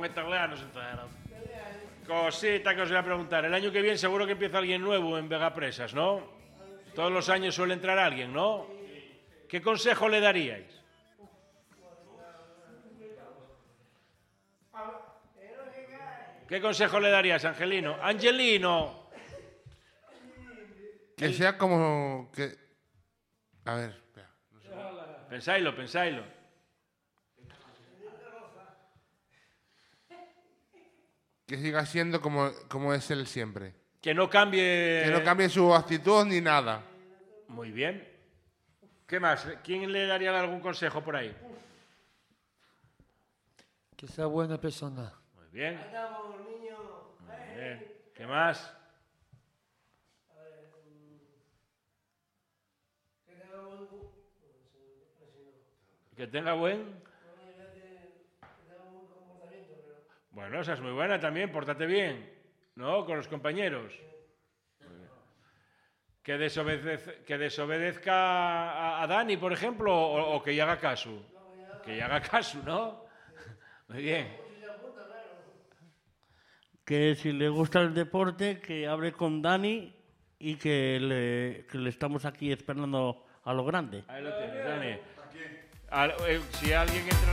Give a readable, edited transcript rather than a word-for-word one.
con italianos enteros. Cosita que os voy a preguntar. El año que viene seguro que empieza alguien nuevo en Vegapresas, ¿no? Todos los años suele entrar alguien, ¿no? ¿Qué consejo le daríais? ¿Qué consejo le darías, Angelino? ¡Angelino! Que sea como... que... A ver, espera. No sé. Pensáislo, pensáislo. Que siga siendo como es él siempre. Que no cambie... Que no cambie su actitud ni nada. Muy bien. ¿Qué más? ¿Quién le daría algún consejo por ahí? Que sea buena persona. Muy bien. Muy bien. ¿Qué más? Que tenga buen... Bueno, esa es muy buena también, pórtate bien, ¿no? Con los compañeros. Que desobedezca a Dani, por ejemplo, o que ya haga caso. Que ya haga caso, ¿no? Muy bien. Que si le gusta el deporte, que hable con Dani y que le estamos aquí esperando a lo grande. Ahí lo tienes, Dani. Si alguien entra...